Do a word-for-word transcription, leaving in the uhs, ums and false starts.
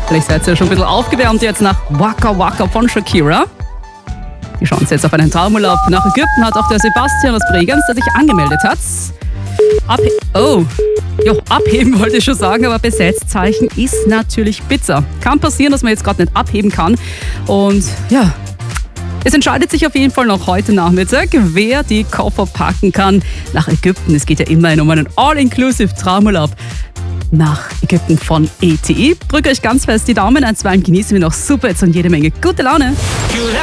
Vielleicht seid ihr ja schon ein bisschen aufgewärmt jetzt nach Waka Waka von Shakira. Die Chance jetzt auf einen Traumurlaub nach Ägypten hat auch der Sebastian aus Bregenz, der sich angemeldet hat. Abhe oh, jo, abheben wollte ich schon sagen, aber Besetzzeichen ist natürlich bitter. Kann passieren, dass man jetzt gerade nicht abheben kann. Und ja, es entscheidet sich auf jeden Fall noch heute Nachmittag, wer die Koffer packen kann nach Ägypten. Es geht ja immerhin um einen All-Inclusive Traumurlaub nach Ägypten von E T I. Drückt euch ganz fest die Daumen, einstweilen genießen wir noch super jetzt und jede Menge gute Laune.